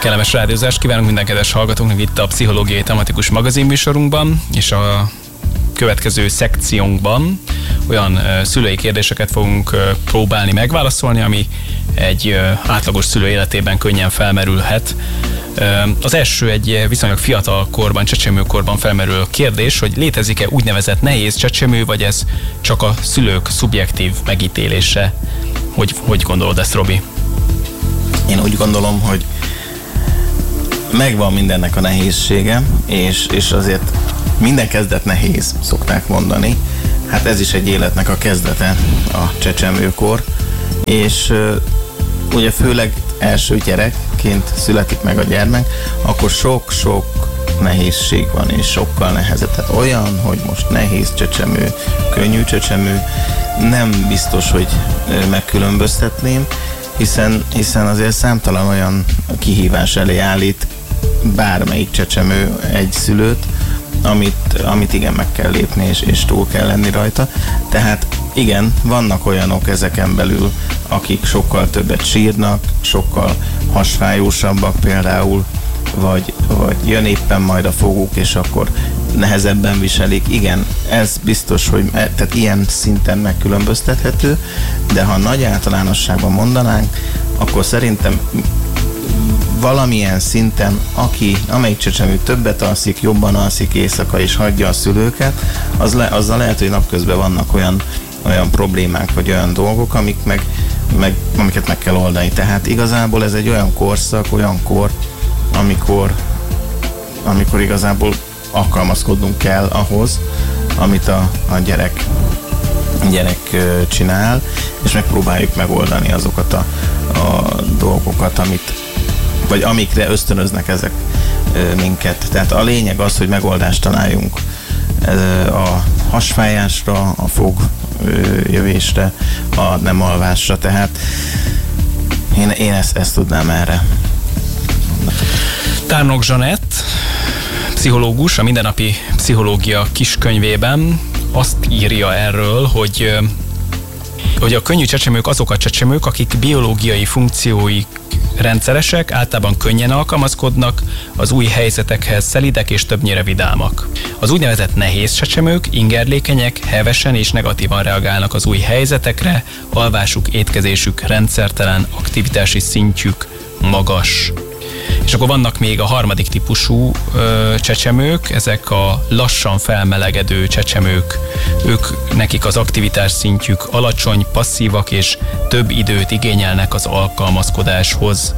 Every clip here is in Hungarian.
Kellemes rádiózást kívánunk minden kedves hallgatóknak itt a pszichológiai tematikus magazinműsorunkban, és a következő szekciónkban olyan szülői kérdéseket fogunk próbálni megválaszolni, ami egy átlagos szülő életében könnyen felmerülhet. Az első egy viszonylag fiatal korban, csecsemőkorban felmerülő kérdés, hogy létezik-e úgynevezett nehéz csecsemő, vagy ez csak a szülők szubjektív megítélése? Hogy gondolod ezt, Robi? Én úgy gondolom, hogy megvan mindennek a nehézsége, és azért minden kezdet nehéz, szokták mondani. Hát ez is egy életnek a kezdete, a csecsemőkor, és ugye főleg első gyerekként születik meg a gyermek, akkor sok-sok nehézség van, és sokkal nehezebb. Tehát olyan, hogy most nehéz csecsemő, könnyű csecsemő, nem biztos, hogy megkülönböztetném, hiszen azért számtalan olyan kihívás elé állít bármelyik csecsemő egy szülőt, amit igen meg kell lépni, és túl kell lenni rajta. Tehát igen, vannak olyanok ezeken belül, akik sokkal többet sírnak, sokkal hasfájósabbak például, vagy jön éppen majd a foguk, és akkor nehezebben viselik. Igen, ez biztos, hogy tehát ilyen szinten megkülönböztethető, de ha nagy általánosságban mondanánk, akkor szerintem valamilyen szinten, amelyik csecsemő többet alszik, jobban alszik éjszaka és hagyja a szülőket, azzal lehet, hogy napközben vannak olyan problémák, vagy olyan dolgok, amiket meg kell oldani. Tehát igazából ez egy olyan korszak, olyan kor, amikor igazából alkalmazkodnunk kell ahhoz, amit a gyerek csinál, és megpróbáljuk megoldani azokat a dolgokat, vagy amikre ösztönöznek ezek minket. Tehát a lényeg az, hogy megoldást találjunk a hasfájásra, a fogjövésre, a nem alvásra. Tehát én ezt tudnám erre. Tárnok Zsanett, pszichológus, a Mindennapi Pszichológia kiskönyvében azt írja erről, hogy a könnyű csecsemők azok a csecsemők, akik biológiai funkcióik rendszeresek, általában könnyen alkalmazkodnak az új helyzetekhez, szelidek és többnyire vidámak. Az úgynevezett nehéz csecsemők ingerlékenyek, hevesen és negatívan reagálnak az új helyzetekre, alvásuk, étkezésük rendszertelen, aktivitási szintjük magas. És akkor vannak még a harmadik típusú csecsemők, ezek a lassan felmelegedő csecsemők. Nekik az aktivitás szintjük alacsony, passzívak és több időt igényelnek az alkalmazkodáshoz.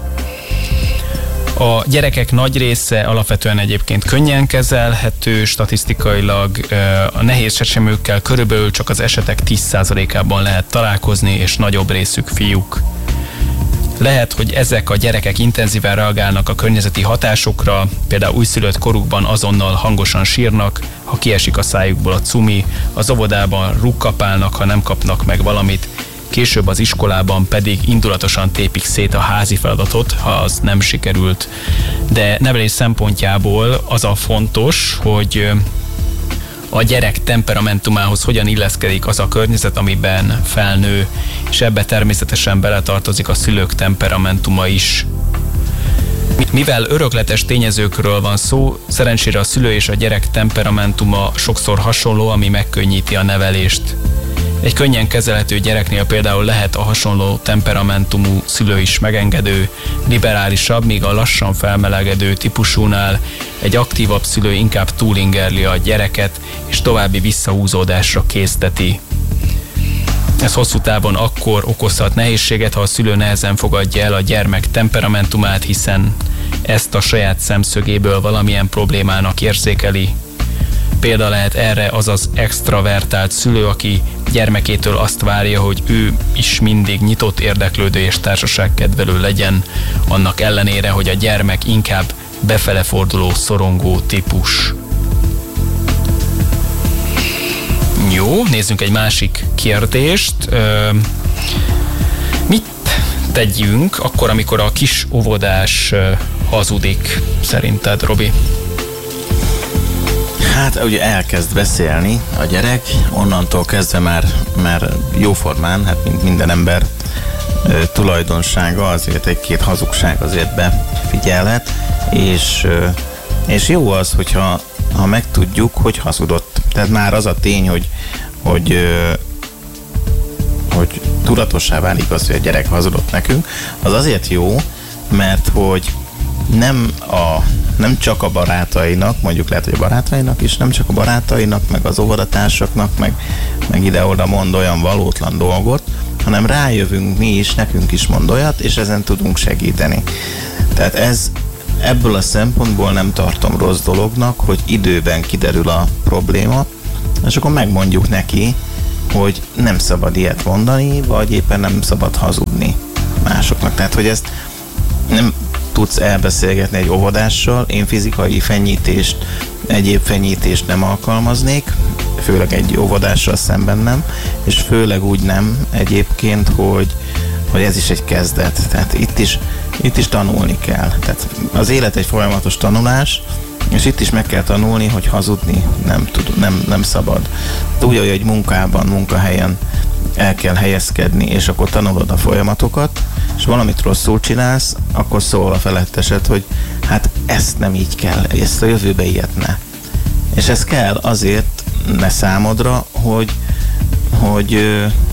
A gyerekek nagy része alapvetően egyébként könnyen kezelhető, statisztikailag a nehéz csecsemőkkel körülbelül csak az esetek 10%-ában lehet találkozni, és nagyobb részük fiúk. Lehet, hogy ezek a gyerekek intenzíven reagálnak a környezeti hatásokra, például újszülött korukban azonnal hangosan sírnak, ha kiesik a szájukból a cumi, az óvodában rúgkapálnak, ha nem kapnak meg valamit, később az iskolában pedig indulatosan tépik szét a házi feladatot, ha az nem sikerült. De nevelés szempontjából az a fontos, hogy a gyerek temperamentumához hogyan illeszkedik az a környezet, amiben felnő, és ebbe természetesen beletartozik a szülők temperamentuma is. Mivel örökletes tényezőkről van szó, szerencsére a szülő és a gyerek temperamentuma sokszor hasonló, ami megkönnyíti a nevelést. Egy könnyen kezelhető gyereknél például lehet a hasonló temperamentumú szülő is megengedő, liberálisabb, míg a lassan felmelegedő típusúnál egy aktívabb szülő inkább túlingerli a gyereket, és további visszahúzódásra készteti. Ez hosszú távon akkor okozhat nehézséget, ha a szülő nehezen fogadja el a gyermek temperamentumát, hiszen ezt a saját szemszögéből valamilyen problémának érzékeli. Példa lehet erre az az extravertált szülő, aki gyermekétől azt várja, hogy ő is mindig nyitott, érdeklődő és társaságkedvelő legyen, annak ellenére, hogy a gyermek inkább befele forduló, szorongó típus. Jó, nézzünk egy másik kérdést. Mit tegyünk akkor, amikor a kis óvodás hazudik, szerinted, Robi? Hát ugye elkezd beszélni a gyerek, onnantól kezdve már jóformán, hát mint minden ember tulajdonsága, azért egy-két hazugság azért befigyelhet, és jó az, hogyha megtudjuk, hogy hazudott. Tehát már az a tény, hogy tudatossá válik az, hogy a gyerek hazudott nekünk, az azért jó, mert hogy nem csak a barátainak, mondjuk lehet, hogy a barátainak is, nem csak a barátainak, meg az óvodatársaknak, meg ide-oda mond olyan valótlan dolgot, hanem rájövünk mi is, nekünk is mond olyat, és ezen tudunk segíteni. Tehát ebből a szempontból nem tartom rossz dolognak, hogy időben kiderül a probléma, és akkor megmondjuk neki, hogy nem szabad ilyet mondani, vagy éppen nem szabad hazudni másoknak. Tehát, hogy ezt nem tudsz elbeszélgetni egy óvodással, én fizikai fenyítést, egyéb fenyítést nem alkalmaznék, főleg egy óvodással szemben nem, és főleg úgy nem egyébként, hogy ez is egy kezdet. Tehát itt is tanulni kell. Tehát az élet egy folyamatos tanulás, és itt is meg kell tanulni, hogy hazudni nem szabad. Úgy, hogy egy munkahelyen el kell helyezkedni, és akkor tanulod a folyamatokat, és valamit rosszul csinálsz, akkor szól a felettesed, hogy hát ezt nem így kell, ezt a jövőbe ilyet ne. És ez kell azért ne számodra, hogy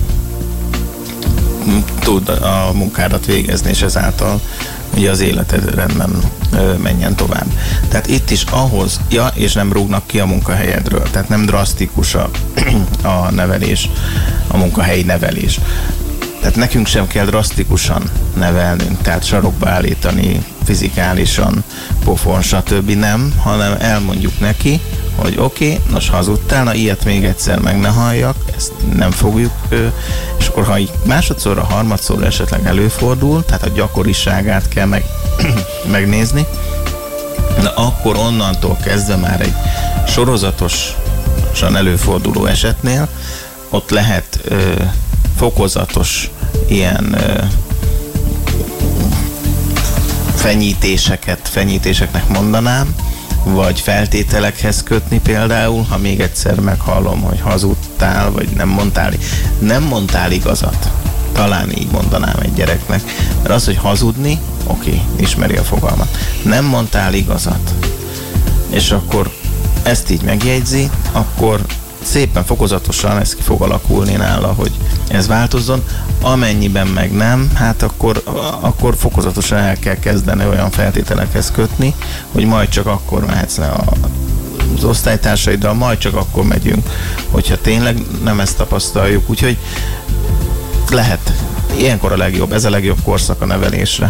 tud a munkádat végezni, és ezáltal ugye az életed rendben menjen tovább. Tehát itt is ahhoz, és nem rúgnak ki a munkahelyedről, tehát nem drasztikus a nevelés, a munkahelyi nevelés. Tehát nekünk sem kell drasztikusan nevelnünk, tehát sarokba állítani, fizikálisan, pofon, stb. Nem, hanem elmondjuk neki, hogy oké, most hazudtál, na ilyet még egyszer meg ne halljak, ezt nem fogjuk, és akkor ha így másodszorra, harmadszorra esetleg előfordul, tehát a gyakoriságát kell megnézni, na akkor onnantól kezdve már egy sorozatosan előforduló esetnél ott lehet fokozatos ilyen fenyítéseknek mondanám, vagy feltételekhez kötni például, ha még egyszer meghallom, hogy hazudtál, vagy nem mondtál igazat. Talán így mondanám egy gyereknek. Mert az, hogy hazudni, oké, ismeri a fogalmat. Nem mondtál igazat. És akkor ezt így megjegyzi, akkor szépen fokozatosan ez ki fog alakulni nála, hogy ez változzon. Amennyiben meg nem, hát akkor fokozatosan el kell kezdeni olyan feltételekhez kötni, hogy majd csak akkor mehetsz le az osztálytársaiddal, majd csak akkor megyünk, hogyha tényleg nem ezt tapasztaljuk. Úgyhogy lehet. Ilyenkor ez a legjobb korszak a nevelésre.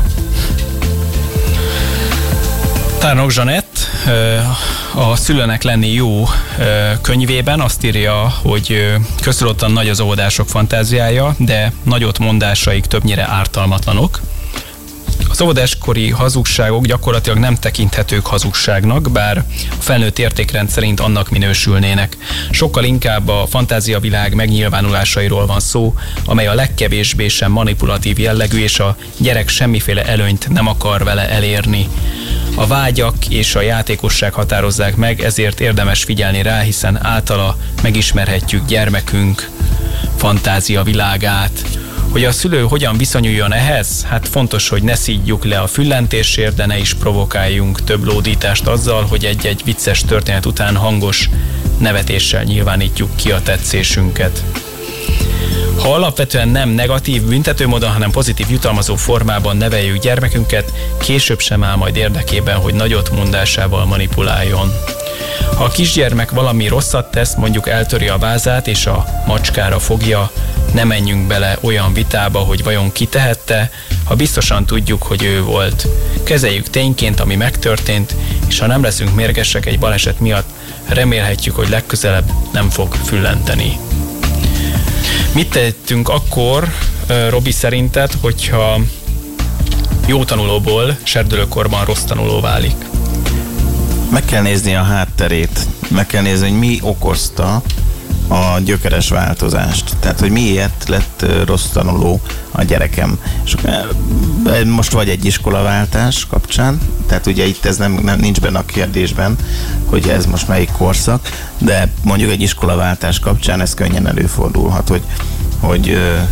Tárnok Zsanett a Szülőnek lenni jó könyvében azt írja, hogy köztudottan nagy az óvodások fantáziája, de nagyot mondásaik többnyire ártalmatlanok. Az óvodáskori hazugságok gyakorlatilag nem tekinthetők hazugságnak, bár a felnőtt értékrend szerint annak minősülnének. Sokkal inkább a fantáziavilág megnyilvánulásairól van szó, amely a legkevésbé sem manipulatív jellegű, és a gyerek semmiféle előnyt nem akar vele elérni. A vágyak és a játékosság határozzák meg, ezért érdemes figyelni rá, hiszen általa megismerhetjük gyermekünk fantázia világát. Hogy a szülő hogyan viszonyuljon ehhez? Hát fontos, hogy ne szídjuk le a füllentésért, de ne is provokáljunk több lódítást azzal, hogy egy-egy vicces történet után hangos nevetéssel nyilvánítjuk ki a tetszésünket. Ha alapvetően nem negatív büntető módon, hanem pozitív jutalmazó formában neveljük gyermekünket, később sem áll majd érdekében, hogy nagyot mondásával manipuláljon. Ha a kisgyermek valami rosszat tesz, mondjuk eltöri a vázát és a macskára fogja, ne menjünk bele olyan vitába, hogy vajon ki tehette, ha biztosan tudjuk, hogy ő volt. Kezeljük tényként, ami megtörtént, és ha nem leszünk mérgesek egy baleset miatt, remélhetjük, hogy legközelebb nem fog füllenteni. Mit tettünk akkor, Robi, szerinted, hogyha jó tanulóból serdülőkorban rossz tanuló válik? Meg kell nézni a hátterét, meg kell nézni, hogy mi okozta a gyökeres változást. Tehát, hogy miért lett rossz tanuló a gyerekem. És most vagy egy iskolaváltás kapcsán, tehát ugye itt ez nincs benne a kérdésben, hogy ez most melyik korszak, de mondjuk egy iskolaváltás kapcsán ez könnyen előfordulhat, hogy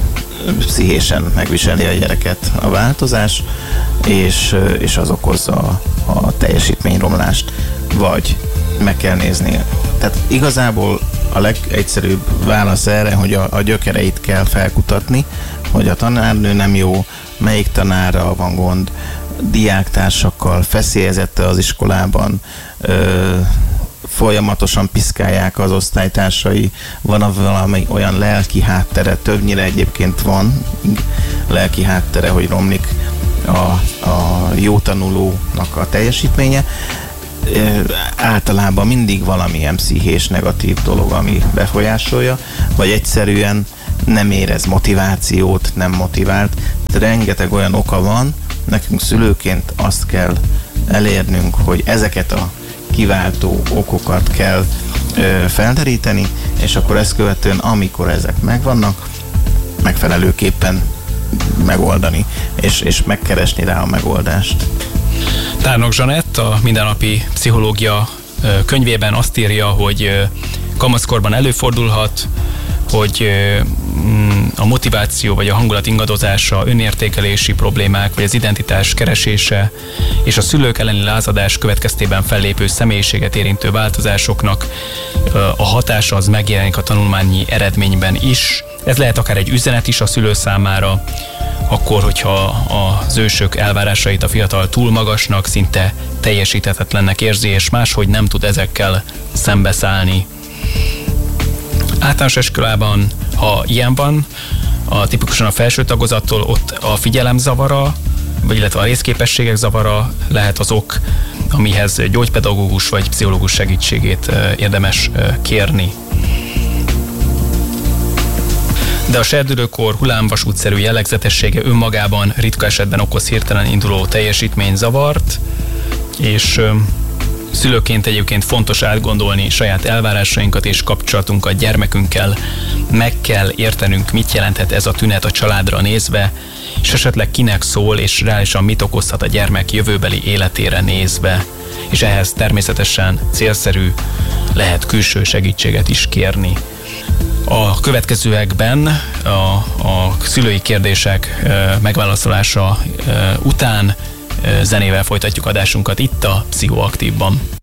pszichésen megviseli a gyereket a változás, és az okozza a teljesítményromlást, vagy meg kell nézni. Tehát igazából a legegyszerűbb válasz erre, hogy a gyökereit kell felkutatni, hogy a tanárnő nem jó, melyik tanárral van gond, diáktársakkal, feszélyezette az iskolában, folyamatosan piszkálják az osztálytársai, van valami olyan lelki háttere, többnyire egyébként van lelki háttere, hogy romlik a jó tanulónak a teljesítménye. Általában mindig valamilyen pszichés negatív dolog, ami befolyásolja, vagy egyszerűen nem érez motivációt, nem motivált. De rengeteg olyan oka van, nekünk szülőként azt kell elérnünk, hogy ezeket a kiváltó okokat kell felderíteni, és akkor ezt követően, amikor ezek megvannak, megfelelőképpen megoldani, és megkeresni rá a megoldást. Tárnok Zsanett a Mindennapi Pszichológia könyvében azt írja, hogy kamaszkorban előfordulhat, hogy a motiváció vagy a hangulat ingadozása, önértékelési problémák vagy az identitás keresése és a szülők elleni lázadás következtében fellépő személyiséget érintő változásoknak a hatása az megjelenik a tanulmányi eredményben is. Ez lehet akár egy üzenet is a szülő számára, akkor, hogyha az ősök elvárásait a fiatal túl magasnak, szinte teljesíthetetlennek érzi, és máshogy nem tud ezekkel szembeszállni. Általános iskolában, ha ilyen van, tipikusan a felső tagozattól ott a figyelem zavara, vagy illetve a részképességek zavara lehet az ok, amihez gyógypedagógus vagy pszichológus segítségét érdemes kérni. De a serdülőkor hullámvasútszerű jellegzetessége önmagában ritka esetben okoz hirtelen induló teljesítményzavart, és szülőként egyébként fontos átgondolni saját elvárásainkat és kapcsolatunkat gyermekünkkel. Meg kell értenünk, mit jelenthet ez a tünet a családra nézve, és esetleg kinek szól, és reálisan mit okozhat a gyermek jövőbeli életére nézve. És ehhez természetesen célszerű lehet külső segítséget is kérni. A következőekben a szülői kérdések megválaszolása után zenével folytatjuk adásunkat itt a Pszichoaktívban.